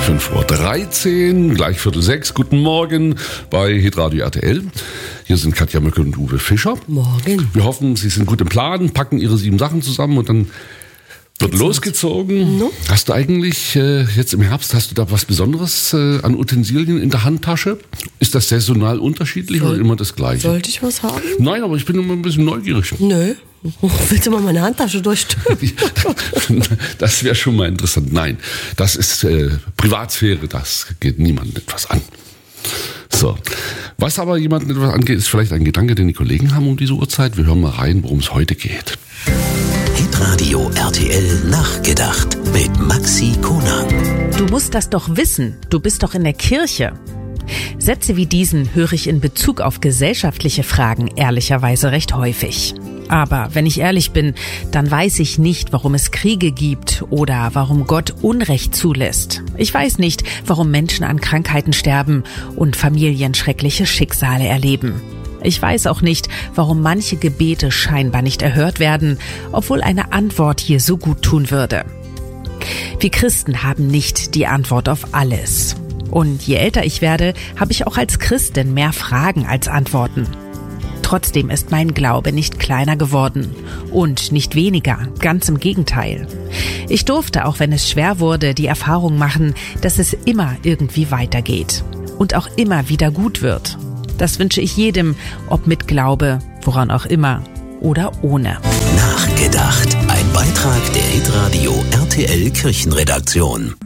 5:13 Uhr, gleich 5:45 Guten Morgen bei Hitradio RTL. Hier sind Katja Möcke und Uwe Fischer. Morgen. Wir hoffen, Sie sind gut im Plan, packen Ihre 7 Sachen zusammen und dann wird losgezogen. No. Hast du eigentlich jetzt im Herbst, hast du da was Besonderes an Utensilien in der Handtasche? Ist das saisonal unterschiedlich oder immer das Gleiche? Sollte ich was haben? Nein, aber ich bin immer ein bisschen neugierig. Nö. Willst du mal meine Handtasche durchstöbern? Das wäre schon mal interessant. Nein, das ist Privatsphäre, das geht niemandem etwas an. So. Was aber jemandem etwas angeht, ist vielleicht ein Gedanke, den die Kollegen haben um diese Uhrzeit. Wir hören mal rein, worum es heute geht. Hitradio RTL Nachgedacht mit Maxi Konang. Du musst das doch wissen, du bist doch in der Kirche. Sätze wie diesen höre ich in Bezug auf gesellschaftliche Fragen ehrlicherweise recht häufig. Aber wenn ich ehrlich bin, dann weiß ich nicht, warum es Kriege gibt oder warum Gott Unrecht zulässt. Ich weiß nicht, warum Menschen an Krankheiten sterben und Familien schreckliche Schicksale erleben. Ich weiß auch nicht, warum manche Gebete scheinbar nicht erhört werden, obwohl eine Antwort hier so gut tun würde. Wir Christen haben nicht die Antwort auf alles. Und je älter ich werde, habe ich auch als Christin mehr Fragen als Antworten. Trotzdem ist mein Glaube nicht kleiner geworden und nicht weniger, ganz im Gegenteil. Ich durfte, auch wenn es schwer wurde, die Erfahrung machen, dass es immer irgendwie weitergeht und auch immer wieder gut wird. Das wünsche ich jedem, ob mit Glaube, woran auch immer oder ohne. Nachgedacht. Ein Beitrag der Hitradio RTL Kirchenredaktion.